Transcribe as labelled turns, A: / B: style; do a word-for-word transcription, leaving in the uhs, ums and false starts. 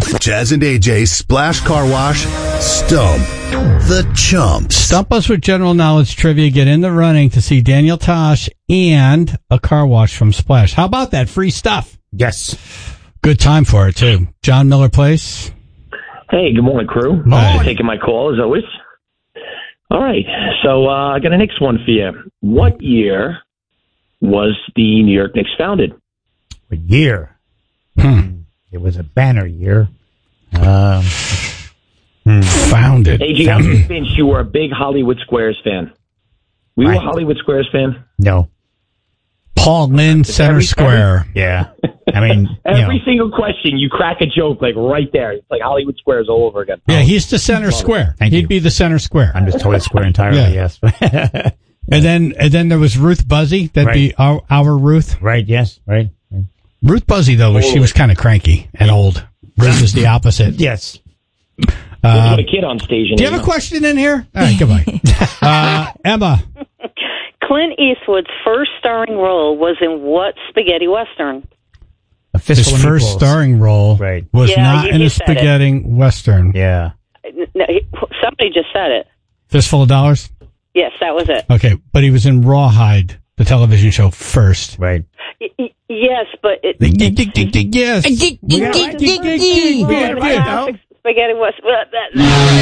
A: Jazz and A J's Splash Car Wash, Stump the Chumps.
B: Stump us with general knowledge trivia. Get in the running to see Daniel Tosh and a car wash from Splash. How about that? Free stuff.
C: Yes.
B: Good time for it, too. John Miller Place.
D: Hey, good morning, crew.
B: Hi.
D: Oh, taking my call, as always. All right, so uh, I got a Knicks one for you. What year was the New York Knicks founded?
C: What year?
B: Hmm.
C: It was a banner year. Um, hmm.
B: Founded.
D: A J, I'm convinced you were a big Hollywood Squares fan. Were you
C: Right.
D: a Hollywood Squares fan?
C: No.
B: Paul Lynn Center
D: every-
B: Square.
C: Yeah. I mean, you
D: Every
C: know,
D: single question, you crack a joke like right there. It's like Hollywood Squares all over again.
B: Yeah, he's the center square.
C: Thank
B: He'd
C: you.
B: be the center square.
C: I'm just totally square entirely,
B: Yeah.
C: yes.
B: And then and then there was Ruth Buzzy. That'd be our, our Ruth.
C: Right, yes, right. right.
B: Ruth Buzzy, though, was, she was kind of cranky and old. Ruth is the opposite.
C: Yes.
D: Uh, put a kid on stage.
B: Do you have a question in here? All right, goodbye. uh, Emma.
E: Clint Eastwood's first starring role was in what spaghetti western?
C: A
B: His
C: Fistful of
B: first
C: Meatballs.
B: starring role
C: Right.
B: was
E: Yeah,
B: not
E: you-
B: in
E: you
B: a
E: said it.
B: spaghetti western.
C: Yeah.
E: No, he- somebody just said it.
B: Fistful of Dollars?
E: Yes, that was it.
B: Okay, but he was in Rawhide, the television show, first.
C: Right.
E: Y- y- yes, but it,
B: Yes.
E: spaghetti western.